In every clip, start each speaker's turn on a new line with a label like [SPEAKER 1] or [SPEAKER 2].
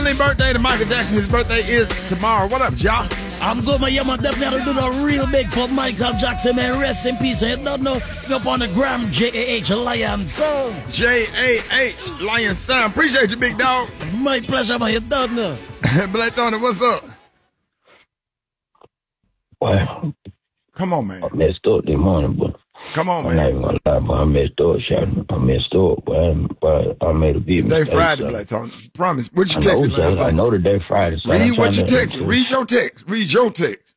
[SPEAKER 1] Heavenly birthday to Michael Jackson. His birthday is tomorrow. What up, Jock?
[SPEAKER 2] I'm good, man. Yeah, man. Definitely have to do the real big for Michael Jackson, man. Rest in peace. And you don't know, up on the gram, J-A-H, Lion Sound.
[SPEAKER 1] J-A-H, Lion Sound. Appreciate you, big dog.
[SPEAKER 2] My pleasure, man. You don't know.
[SPEAKER 1] Black Tony, what's up?
[SPEAKER 3] Well,
[SPEAKER 1] come on, man.
[SPEAKER 3] I messed up this morning, but
[SPEAKER 1] come on,
[SPEAKER 3] man. I'm not even gonna lie, but I messed up, Shotty. I messed up, but I made a big mistake.
[SPEAKER 1] Today Friday, Black Tony. Promise. What you text me last night?
[SPEAKER 3] I know today Friday. So
[SPEAKER 1] read what you text me. Read your text. Read your text.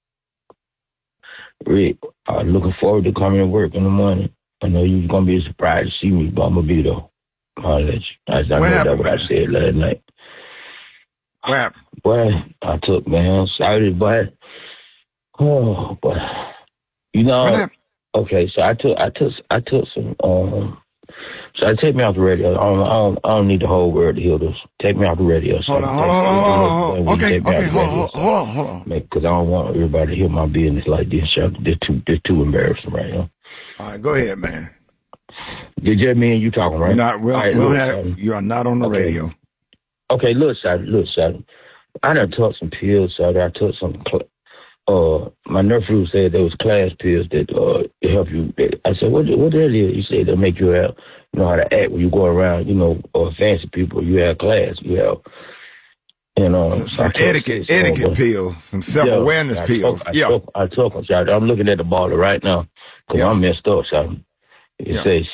[SPEAKER 3] Rick, I'm looking forward to coming to work in the morning. I know you're gonna be surprised to see me, but I'm gonna be though. I'll let you. I know that's what I said last night.
[SPEAKER 1] What happened?
[SPEAKER 3] Boy, I took, man, sorry, but oh, but you know, okay. So I took some. So I take me off the radio. I don't need the whole world to hear this. Take me off the radio. So
[SPEAKER 1] hold on. Okay, hold on.
[SPEAKER 3] Because I don't want everybody to hear my business like this. This too embarrassing right now.
[SPEAKER 1] All right, go ahead, man.
[SPEAKER 3] It's just me and you talking, right?
[SPEAKER 1] You are not on the radio.
[SPEAKER 3] Okay, look, Shotty. I done took some pills, Shotty. I took some. My nephew said there was class pills that help you. I said, what the hell is? He said they make you have, how to act when you go around, fancy people. You have class. You have,
[SPEAKER 1] some etiquette pills, some self-awareness pills.
[SPEAKER 3] I took them, Shotty. I'm looking at the baller right now because I'm messed up, Shotty. It says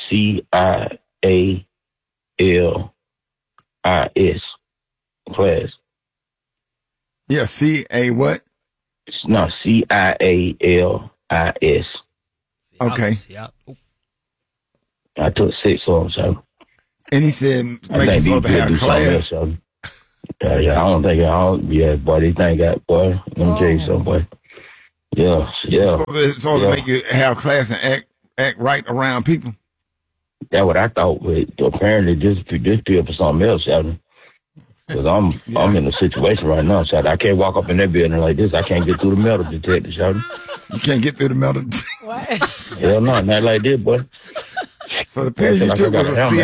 [SPEAKER 3] C-I-A-L-I-S. Class.
[SPEAKER 1] Yeah, C-A what?
[SPEAKER 3] No, C-I-A-L-I-S.
[SPEAKER 1] Okay.
[SPEAKER 3] I took 6 of them, so.
[SPEAKER 1] And he said, make his mother have class.
[SPEAKER 3] I don't think, boy, these things got, boy, let me tell you something, boy. Yeah.
[SPEAKER 1] It's supposed to make you have class and act right around people.
[SPEAKER 3] That's what I thought, but apparently this pill for something else, Shouting. Because I'm in a situation right now, Shouting. I can't walk up in that building like this. I can't get through the metal detector, Shouting.
[SPEAKER 1] You can't get through the metal detector?
[SPEAKER 4] What?
[SPEAKER 3] Hell no, not like this, boy.
[SPEAKER 1] So the pill you took was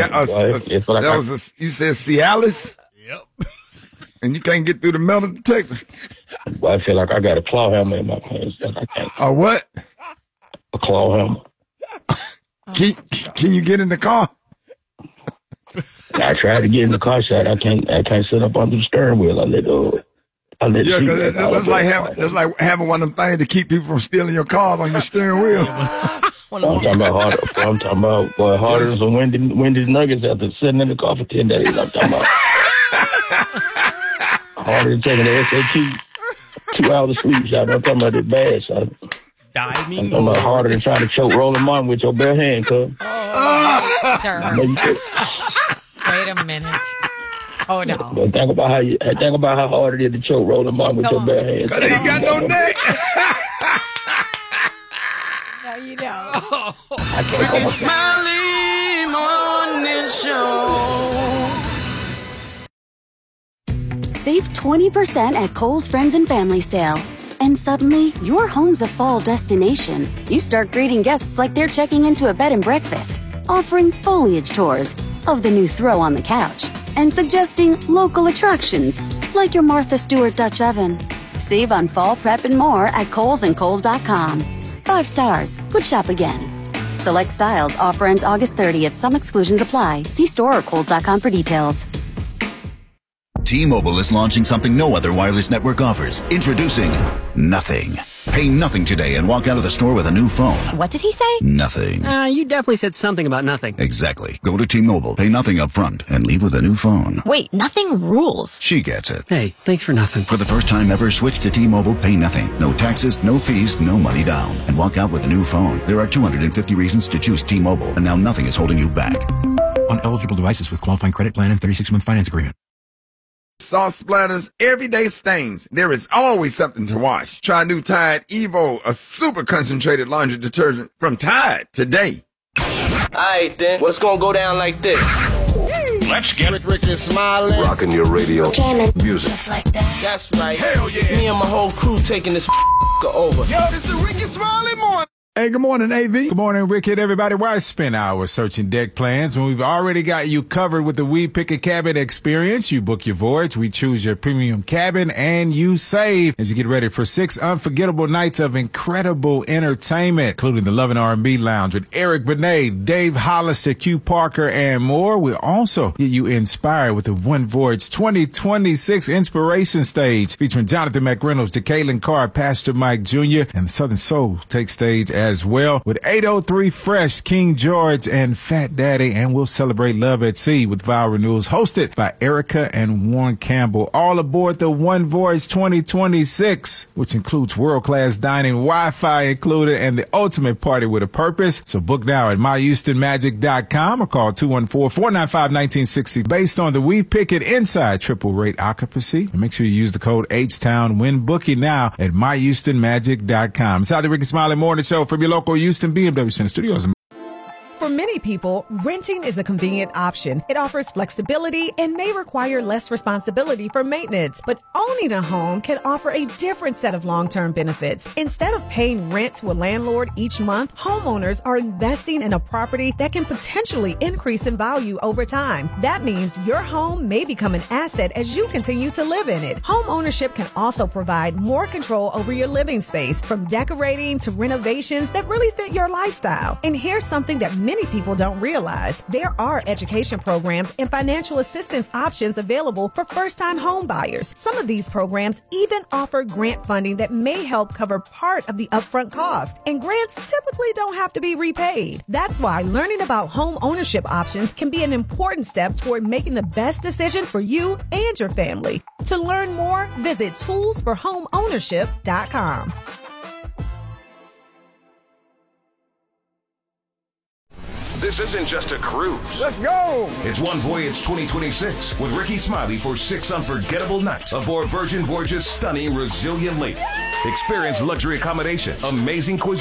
[SPEAKER 1] you said Cialis?
[SPEAKER 4] Yep.
[SPEAKER 1] And you can't get through the metal detector?
[SPEAKER 3] Boy, I feel like I got a claw hammer in my pants.
[SPEAKER 1] A what?
[SPEAKER 3] A claw hammer.
[SPEAKER 1] Can you get in the car?
[SPEAKER 3] I tried to get in the car, Shot. I can't sit up under the steering wheel. I let
[SPEAKER 1] that's like having one of them things to keep people from stealing your cars on your steering wheel.
[SPEAKER 3] I'm talking about harder than some Wendy's nuggets after sitting in the car for 10 days. I'm talking about harder than taking the SAT. 2 hours of sleep, Shot. I'm talking about it bad, Shot. I'm talking about harder than trying to choke Rolling Martin with your bare hand, cuz.
[SPEAKER 4] Sir. Wait a minute. Oh no.
[SPEAKER 3] But think about how hard it is to choke Rolling Martin with your bare hand.
[SPEAKER 1] Cause he ain't got no neck.
[SPEAKER 4] No, you don't.
[SPEAKER 3] I can't come
[SPEAKER 5] Smiley Morning Show.
[SPEAKER 6] Save 20% at Kohl's Friends and Family Sale. And suddenly, your home's a fall destination. You start greeting guests like they're checking into a bed and breakfast, offering foliage tours of the new throw on the couch, and suggesting local attractions like your Martha Stewart Dutch oven. Save on fall prep and more at Kohl's and Kohl's.com. 5 stars. Would shop again. Select styles. Offer ends August 30th. Some exclusions apply. See store or Kohl's.com for details.
[SPEAKER 7] T-Mobile is launching something no other wireless network offers. Introducing Nothing. Pay nothing today and walk out of the store with a new phone.
[SPEAKER 4] What did he say?
[SPEAKER 7] Nothing.
[SPEAKER 8] You definitely said something about nothing.
[SPEAKER 7] Exactly. Go to T-Mobile, pay nothing up front, and leave with a new phone.
[SPEAKER 4] Wait, nothing rules.
[SPEAKER 7] She gets it.
[SPEAKER 8] Hey, thanks for nothing.
[SPEAKER 7] For the first time ever, switch to T-Mobile, pay nothing. No taxes, no fees, no money down. And walk out with a new phone. There are 250 reasons to choose T-Mobile, and now nothing is holding you back.
[SPEAKER 9] On eligible devices with qualifying credit plan and 36-month finance agreement.
[SPEAKER 1] Salt splatters, everyday stains. There is always something to wash. Try new Tide Evo, a super concentrated laundry detergent from Tide today.
[SPEAKER 5] Alright then, what's gonna go down like this?
[SPEAKER 10] Let's get
[SPEAKER 11] Ricky Smiley.
[SPEAKER 12] Rocking your radio. Music.
[SPEAKER 4] Just like that.
[SPEAKER 5] That's right.
[SPEAKER 11] Hell yeah.
[SPEAKER 5] Me and my whole crew taking this over.
[SPEAKER 11] Yo, this is the Ricky Smiley Morning.
[SPEAKER 1] Hey, good morning, AV.
[SPEAKER 11] Good morning, Ricky and everybody. Why spend hours searching deck plans when we've already got you covered with the We Pick a Cabin experience? You book your voyage, we choose your premium cabin, and you save as you get ready for 6 unforgettable nights of incredible entertainment, including the Love and R&B Lounge with Eric Benet, Dave Hollister, Q Parker, and more. We'll also get you inspired with the One Voyage 2026 Inspiration Stage featuring Jonathan McReynolds, DeKalin Carr, Pastor Mike Jr., and the Southern Soul take stage as well with 803 Fresh, King George, and Fat Daddy. And we'll celebrate Love at Sea with Vow Renewals hosted by Erica and Warren Campbell. All aboard the One Voyage 2026, which includes world-class dining, Wi-Fi included, and the ultimate party with a purpose. So book now at myhoustonmagic.com or call 214-495-1960 based on the We Pick It Inside triple rate occupancy. And make sure you use the code H-Town when booking now at myhoustonmagic.com. It's how the Ricky Smiley Morning Show from your local Houston BMW Center Studios.
[SPEAKER 13] For many people, renting is a convenient option. It offers flexibility and may require less responsibility for maintenance. But owning a home can offer a different set of long-term benefits. Instead of paying rent to a landlord each month, homeowners are investing in a property that can potentially increase in value over time. That means your home may become an asset as you continue to live in it. Home ownership can also provide more control over your living space, from decorating to renovations that really fit your lifestyle. And here's something that many people don't realize. There are education programs and financial assistance options available for first-time home buyers. Some of these programs even offer grant funding that may help cover part of the upfront cost. And grants typically don't have to be repaid. That's why learning about home ownership options can be an important step toward making the best decision for you and your family. To learn more, visit toolsforhomeownership.com.
[SPEAKER 12] This isn't just a cruise.
[SPEAKER 1] Let's go!
[SPEAKER 12] It's One Voyage 2026 with Ricky Smiley for 6 unforgettable nights aboard Virgin Voyage's stunning Resilient Lady. Experience luxury accommodation, amazing cuisine,